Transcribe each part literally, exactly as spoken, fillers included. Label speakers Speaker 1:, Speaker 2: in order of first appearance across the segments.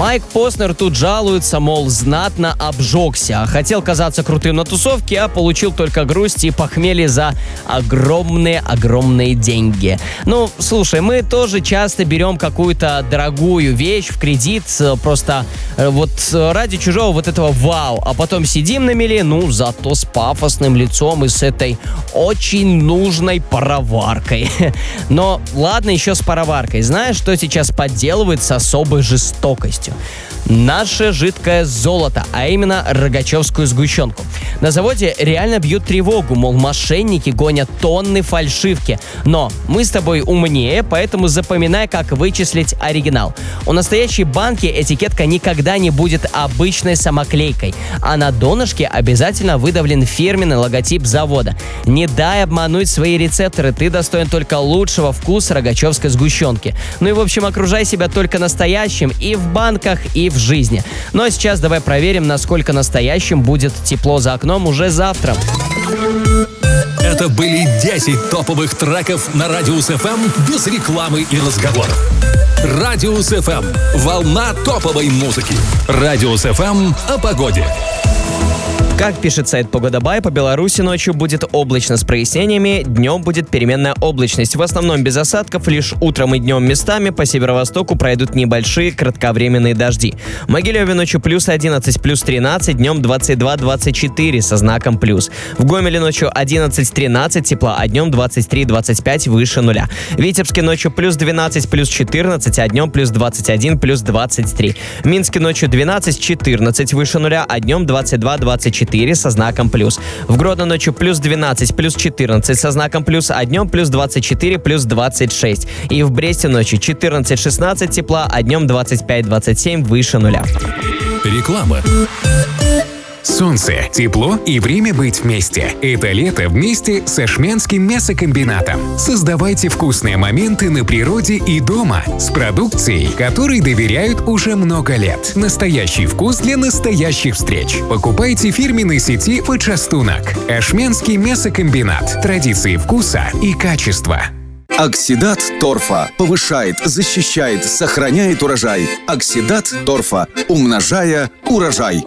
Speaker 1: Майк Постнер тут жалуется, мол, знатно обжегся. Хотел казаться крутым на тусовке, а получил только грусть и похмелье за огромные-огромные деньги. Ну, слушай, мы тоже часто берем какую-то дорогую вещь в кредит, просто э, вот ради чужого вот этого вау, а потом сидим на мели, ну, зато с пафосным лицом и с этой очень нужной пароваркой. Но ладно еще с пароваркой. Знаешь, что сейчас подделывают с особой жестокостью? Наше жидкое золото, а именно рогачевскую сгущенку. На заводе реально бьют тревогу, мол, мошенники гонят тонны фальшивки. Но мы с тобой умнее, поэтому запоминай, как вычислить оригинал. У настоящей банки этикетка никогда не будет обычной самоклейкой, а на донышке обязательно выдавлен фирменный логотип завода. Не дай обмануть свои рецепторы, ты достоин только лучшего вкуса рогачевской сгущенки. Ну и в общем, окружай себя только настоящим и в банках, и в жизни. Ну а сейчас давай проверим, насколько настоящим будет тепло за окном уже завтра.
Speaker 2: Это были десять топовых треков на Радиус эф эм без рекламы и разговоров. Радиус эф эм. Волна топовой музыки. Радиус эф эм о погоде.
Speaker 1: Как пишет сайт Погода.бай, по Беларуси ночью будет облачно с прояснениями, днем будет переменная облачность. В основном без осадков, лишь утром и днем местами по северо-востоку пройдут небольшие кратковременные дожди. В Могилеве ночью плюс одиннадцать, плюс тринадцать, днем двадцать два двадцать четыре со знаком плюс. В Гомеле ночью одиннадцать тринадцать тепла, а днем двадцать три двадцать пять выше нуля. В Витебске ночью плюс двенадцать, плюс четырнадцать, а днем плюс двадцать один, плюс двадцать три. В Минске ночью двенадцать четырнадцать выше нуля, а днем двадцать два двадцать четыре со знаком плюс. В Гродно ночью плюс двенадцать, плюс четырнадцать со знаком плюс, а днем плюс двадцать четыре, плюс двадцать шесть. И в Бресте ночью четырнадцать шестнадцать тепла, а днем двадцать пять двадцать семь выше нуля.
Speaker 2: Реклама.
Speaker 3: Солнце, тепло и время быть вместе. Это лето вместе с Ашмянским мясокомбинатом. Создавайте вкусные моменты на природе и дома с продукцией, которой доверяют уже много лет. Настоящий вкус для настоящих встреч. Покупайте фирменной сети «Почастунок». Ашмянский мясокомбинат. Традиции вкуса и качества.
Speaker 4: Оксидат торфа повышает, защищает, сохраняет урожай. Оксидат торфа, умножая урожай.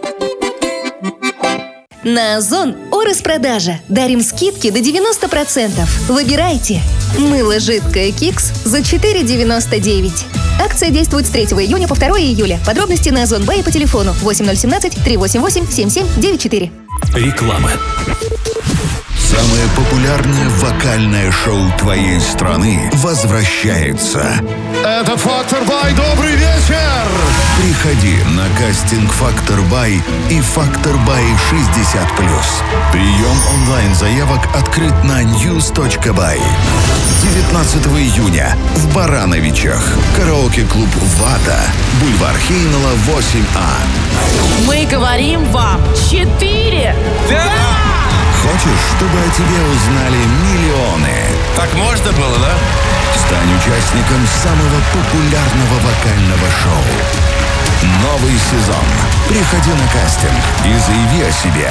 Speaker 5: На Озон о распродаже. Дарим скидки до девяносто процентов. Выбирайте. Мыло жидкое Кикс за четыре девяносто девять. Акция действует с третьего июня по второе июля. Подробности на Озон Бай по телефону восемь ноль один семь три восемь восемь семь семь девять четыре.
Speaker 2: Реклама.
Speaker 6: Самое популярное вокальное шоу твоей страны возвращается.
Speaker 7: Это Фактор Бай. Добрый вечер!
Speaker 6: Приходи на кастинг Фактор Бай и Фактор Бай шестьдесят плюс. Прием онлайн-заявок открыт на ньюс точка бай. девятнадцатого июня в Барановичах. Караоке-клуб «Вата». Бульвар Хейнела, восемь А.
Speaker 8: Мы говорим вам четыре!
Speaker 7: Да!
Speaker 6: Хочешь, чтобы о тебе узнали миллионы?
Speaker 7: Так можно было, да?
Speaker 6: Стань участником самого популярного вокального шоу. Новый сезон. Приходи на кастинг и заяви о себе